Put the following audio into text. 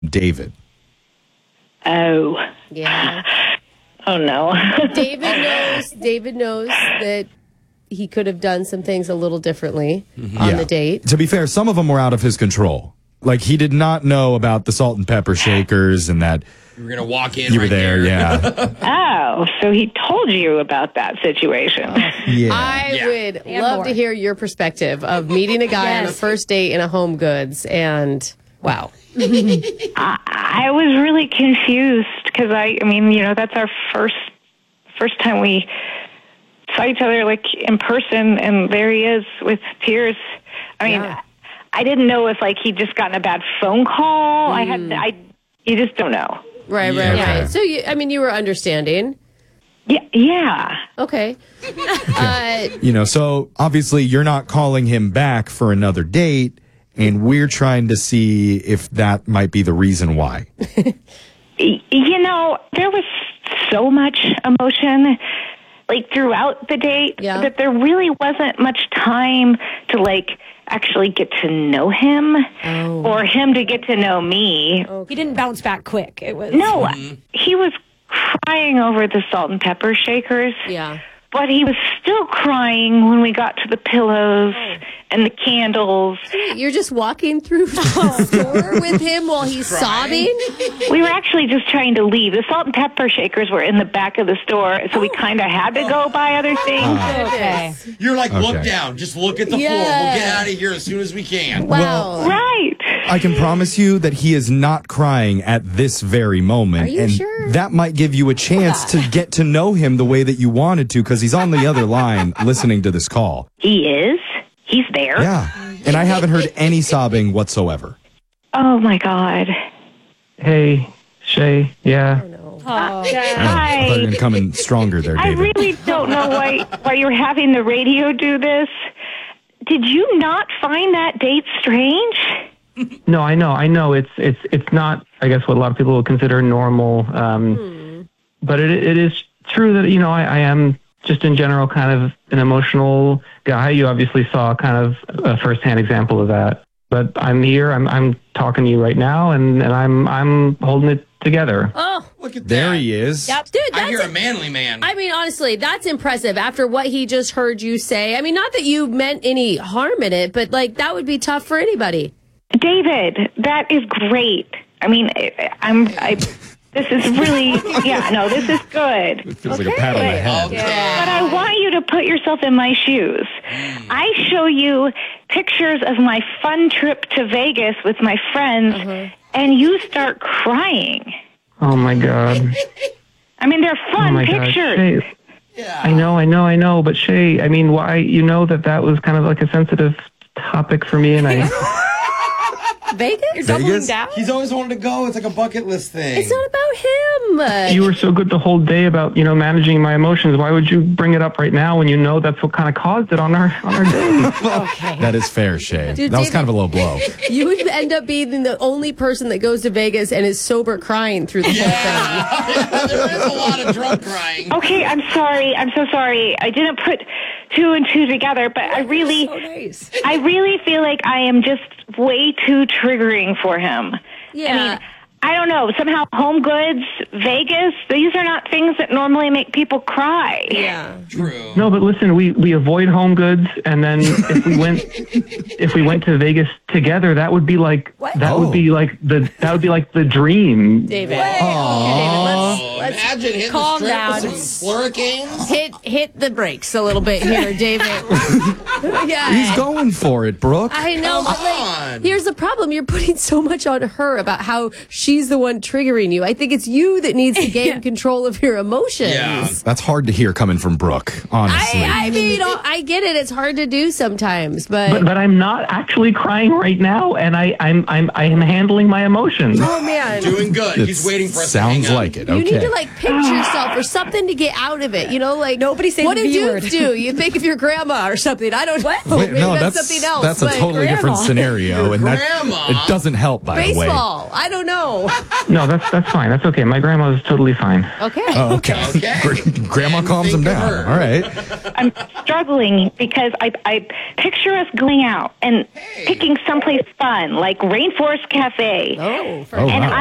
David. Oh. Yeah. Oh, no. David knows that he could have done some things a little differently on the date. To be fair, some of them were out of his control. Like, he did not know about the salt and pepper shakers and that you were going to walk in you right were there. Yeah. Oh, so he told you about that situation. I would love to hear your perspective of meeting a guy on a first date in a Home Goods and wow. I was really confused because I mean, that's our first time we saw each other like in person, and there he is with tears. I mean, I didn't know if like he'd just gotten a bad phone call. You just don't know. Right. So you were understanding. Yeah. Okay. So obviously you're not calling him back for another date. And we're trying to see if that might be the reason why. There was so much emotion, like, throughout the date that there really wasn't much time to, like, actually get to know him or him to get to know me. He didn't bounce back quick. It was No, he was crying over the salt and pepper shakers. Yeah. But he was still crying when we got to the pillows and the candles. You're just walking through the store with him while he's sobbing? We were actually just trying to leave. The salt and pepper shakers were in the back of the store, so we kind of had to go buy other things. okay. You're like, look down. Just look at the floor. We'll get out of here as soon as we can. Wow. Right. I can promise you that he is not crying at this very moment. Are you and sure? that might give you a chance to get to know him the way that you wanted to, because he's on the other line listening to this call. He is? He's there? Yeah. And I haven't heard any sobbing whatsoever. Oh, my God. Hey, Shay. Yeah. Hi. I thought you were going to come in stronger there, I David. really don't know why you're having the radio do this. Did you not find that date strange? No, I know. It's not, I guess, what a lot of people would consider normal. But it is true that, I am just in general kind of an emotional guy. You obviously saw kind of a firsthand example of that. But I'm here. I'm talking to you right now, and I'm holding it together. Oh, Look at There that. he is. yep. Dude, I hear a manly man. I mean, honestly, that's impressive after what he just heard you say. I mean, not that you meant any harm in it, but like that would be tough for anybody. David, that is great. I mean, this is really, this is good. It feels like a pat on the head. But I want you to put yourself in my shoes. I show you pictures of my fun trip to Vegas with my friends, and you start crying. Oh, my God. I mean, they're fun pictures. God. Shay, Yeah. I know. But Shay, I mean, why? That was kind of like a sensitive topic for me, and I... Vegas? You're doubling down? He's always wanted to go. It's like a bucket list thing. It's not about him. You were so good the whole day about, managing my emotions. Why would you bring it up right now when you know that's what kind of caused it on our day? That is fair, Shay. Dude, that was David- kind of a low blow. You would end up being the only person that goes to Vegas and is sober crying through the whole thing. There is a lot of drunk crying. Okay, I'm sorry. I'm so sorry. I didn't put two and two together, but I really feel like I am just way too triggering for him. Yeah. I mean, I don't know. Somehow Home Goods, Vegas, these are not things that normally make people cry. Yeah. True. No, but listen, we avoid Home Goods, and then if we went to Vegas together, that would be like the dream. David. Imagine hitting calm the strip down. with some hurricanes. Hit the brakes a little bit here, David. Yeah. He's going for it, Brooke. I know, but on. here's the problem. You're putting so much on her about how she's the one triggering you. I think it's you that needs to gain control of your emotions. Yeah. That's hard to hear coming from Brooke, honestly. I mean, I get it. It's hard to do sometimes, but But I'm not actually crying right now, and I am handling my emotions. oh man, Doing good. He's waiting for us to hang Sounds out. like it. you Okay. need to like pinch yourself or something to get out of it. You know, like Nobody say what the do B dudes word. do? You think of your grandma or something. I don't know. Wait, Maybe no, that's something else. That's a but totally different grandma. scenario, and that grandma? it doesn't help. By the way. baseball. I don't know. No, that's fine. That's okay. My grandma's totally fine. Okay. Oh, okay. Grandma calms him think of down. her. All right. I'm struggling because I picture us going out and picking someplace fun like Rainforest Cafe. Oh, Oh, And wow.